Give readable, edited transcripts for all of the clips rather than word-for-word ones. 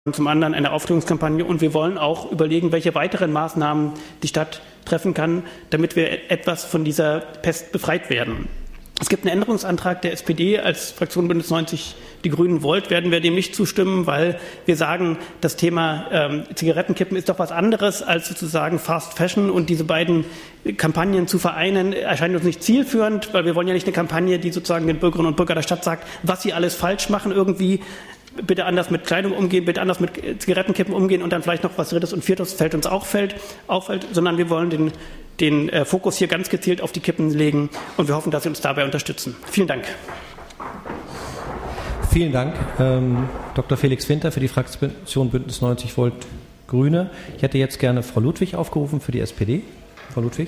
und zum anderen eine Aufklärungskampagne. Und wir wollen auch überlegen, welche weiteren Maßnahmen die Stadt treffen kann, damit wir etwas von dieser Pest befreit werden. Es gibt einen Änderungsantrag der SPD. Als Fraktion Bündnis 90 Die Grünen wollt, werden wir dem nicht zustimmen, weil wir sagen, das Thema Zigarettenkippen ist doch was anderes als sozusagen Fast Fashion, und diese beiden Kampagnen zu vereinen erscheint uns nicht zielführend, weil wir wollen ja nicht eine Kampagne, die sozusagen den Bürgerinnen und Bürgern der Stadt sagt, was sie alles falsch machen irgendwie. Bitte anders mit Kleidung umgehen, bitte anders mit Zigarettenkippen umgehen und dann vielleicht noch was Drittes und Viertes fällt uns auffällt, sondern wir wollen den Fokus hier ganz gezielt auf die Kippen legen und wir hoffen, dass Sie uns dabei unterstützen. Vielen Dank. Vielen Dank, Dr. Felix Winter für die Fraktion Bündnis 90 Volt Grüne. Ich hätte jetzt gerne Frau Ludwig aufgerufen für die SPD. Frau Ludwig.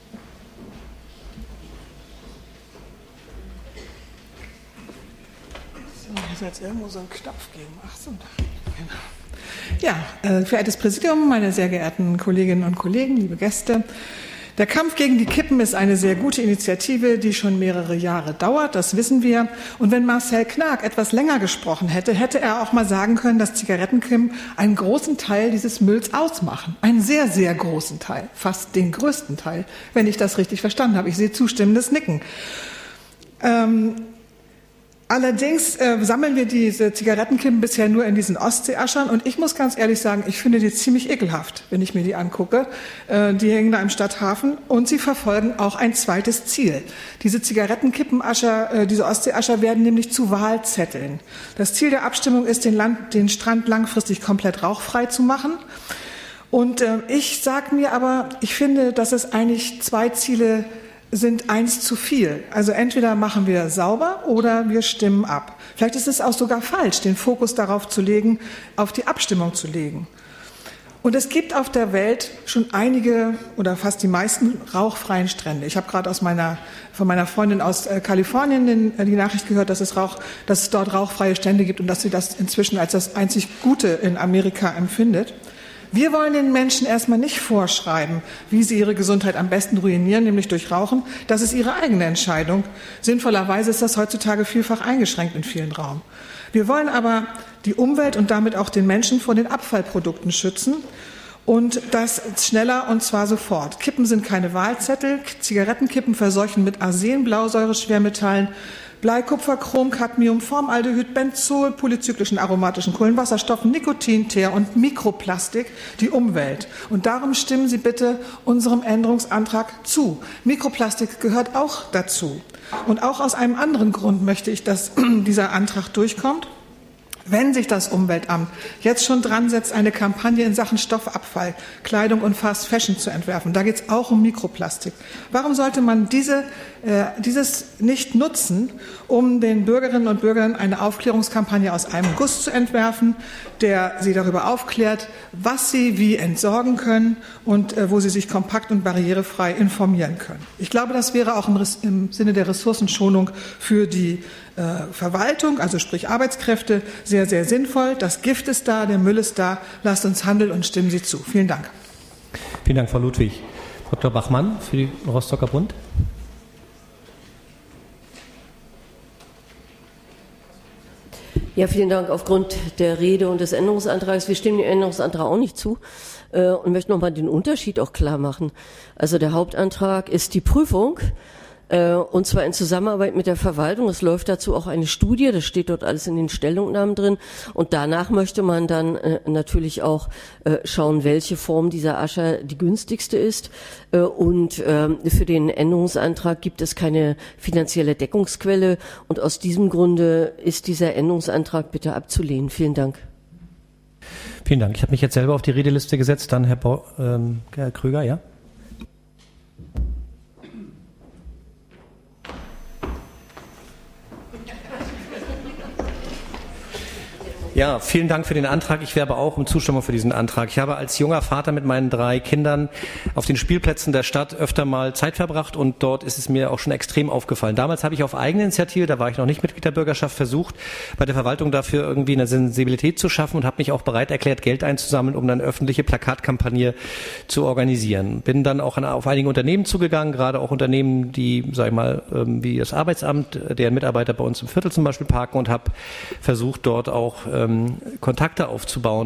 Muss jetzt irgendwo so einen Knopf geben. Ach so, genau. Ja, verehrtes Präsidium, meine sehr geehrten Kolleginnen und Kollegen, liebe Gäste. Der Kampf gegen die Kippen ist eine sehr gute Initiative, die schon mehrere Jahre dauert, das wissen wir. Und wenn Marcel Knark etwas länger gesprochen hätte, hätte er auch mal sagen können, dass Zigarettenkippen einen großen Teil dieses Mülls ausmachen. Einen sehr, sehr großen Teil, fast den größten Teil, wenn ich das richtig verstanden habe. Ich sehe zustimmendes Nicken. Allerdings sammeln wir diese Zigarettenkippen bisher nur in diesen Ostseeaschern und ich muss ganz ehrlich sagen, ich finde die ziemlich ekelhaft, wenn ich mir die angucke. Die hängen da im Stadthafen und sie verfolgen auch ein zweites Ziel. Diese Zigarettenkippenascher, diese Ostseeascher werden nämlich zu Wahlzetteln. Das Ziel der Abstimmung ist, den Strand langfristig komplett rauchfrei zu machen. Und ich sage mir aber, ich finde, dass es eigentlich zwei Ziele sind eins zu viel. Also entweder machen wir sauber oder wir stimmen ab. Vielleicht ist es auch sogar falsch, den Fokus darauf zu legen, auf die Abstimmung zu legen. Und es gibt auf der Welt schon einige oder fast die meisten rauchfreien Strände. Ich habe gerade von meiner Freundin aus Kalifornien die Nachricht gehört, dass es dort rauchfreie Strände gibt und dass sie das inzwischen als das einzig Gute in Amerika empfindet. Wir wollen den Menschen erstmal nicht vorschreiben, wie sie ihre Gesundheit am besten ruinieren, nämlich durch Rauchen. Das ist ihre eigene Entscheidung. Sinnvollerweise ist das heutzutage vielfach eingeschränkt in vielen Raum. Wir wollen aber die Umwelt und damit auch den Menschen vor den Abfallprodukten schützen und das schneller und zwar sofort. Kippen sind keine Wahlzettel. Zigarettenkippen verseuchen mit Arsen, Blausäure, Schwermetallen, Blei, Kupfer, Chrom, Cadmium, Formaldehyd, Benzol, polyzyklischen aromatischen Kohlenwasserstoffen, Nikotin, Teer und Mikroplastik die Umwelt. Und darum stimmen Sie bitte unserem Änderungsantrag zu. Mikroplastik gehört auch dazu. Und auch aus einem anderen Grund möchte ich, dass dieser Antrag durchkommt. Wenn sich das Umweltamt jetzt schon dran setzt, eine Kampagne in Sachen Stoffabfall, Kleidung und Fast Fashion zu entwerfen, da geht es auch um Mikroplastik. Warum sollte man dieses nicht nutzen, um den Bürgerinnen und Bürgern eine Aufklärungskampagne aus einem Guss zu entwerfen, der sie darüber aufklärt, was sie wie entsorgen können und wo sie sich kompakt und barrierefrei informieren können. Ich glaube, das wäre auch im Sinne der Ressourcenschonung für die Verwaltung, also sprich Arbeitskräfte, sehr, sehr sinnvoll. Das Gift ist da, der Müll ist da. Lasst uns handeln und stimmen Sie zu. Vielen Dank. Vielen Dank, Frau Ludwig. Dr. Bachmann für den Rostocker Bund. Ja, vielen Dank. Aufgrund der Rede und des Änderungsantrags, wir stimmen dem Änderungsantrag auch nicht zu und möchten nochmal den Unterschied auch klar machen. Also der Hauptantrag ist die Prüfung, und zwar in Zusammenarbeit mit der Verwaltung. Es läuft dazu auch eine Studie, das steht dort alles in den Stellungnahmen drin. Und danach möchte man dann natürlich auch schauen, welche Form dieser Ascher die günstigste ist. Und für den Änderungsantrag gibt es keine finanzielle Deckungsquelle. Und aus diesem Grunde ist dieser Änderungsantrag bitte abzulehnen. Vielen Dank. Vielen Dank. Ich habe mich jetzt selber auf die Redeliste gesetzt. Dann Herr Krüger, ja? Ja, vielen Dank für den Antrag. Ich werbe auch um Zustimmung für diesen Antrag. Ich habe als junger Vater mit meinen 3 Kindern auf den Spielplätzen der Stadt öfter mal Zeit verbracht und dort ist es mir auch schon extrem aufgefallen. Damals habe ich auf eigene Initiative, da war ich noch nicht Mitglied der Bürgerschaft, versucht, bei der Verwaltung dafür irgendwie eine Sensibilität zu schaffen und habe mich auch bereit erklärt, Geld einzusammeln, um dann öffentliche Plakatkampagne zu organisieren. Bin dann auch auf einige Unternehmen zugegangen, gerade auch Unternehmen, die, sag ich mal, wie das Arbeitsamt, deren Mitarbeiter bei uns im Viertel zum Beispiel parken und habe versucht, dort auch Kontakte aufzubauen.